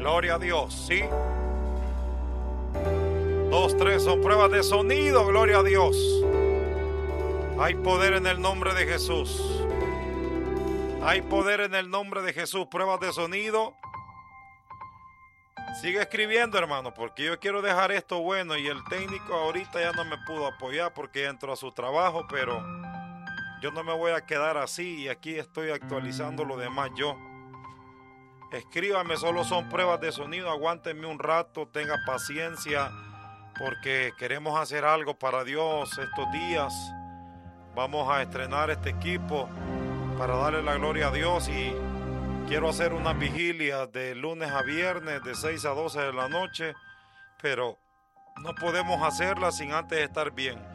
Gloria a Dios, ¿sí? 2, 3, son pruebas de sonido, gloria a Dios. Hay poder en el nombre de Jesús. Hay poder en el nombre de Jesús. Pruebas de sonido. Sigue escribiendo, hermano, porque yo quiero dejar esto bueno. Y el técnico ahorita ya no me pudo apoyar porque entró a su trabajo, pero yo no me voy a quedar así y aquí estoy actualizando lo demás yo. Escríbame, solo son pruebas de sonido, aguántenme un rato, tenga paciencia, porque queremos hacer algo para Dios estos días. Vamos a estrenar este equipo para darle la gloria a Dios y quiero hacer una vigilia de lunes a viernes de 6 a 12 de la noche, pero no podemos hacerla sin antes estar bien.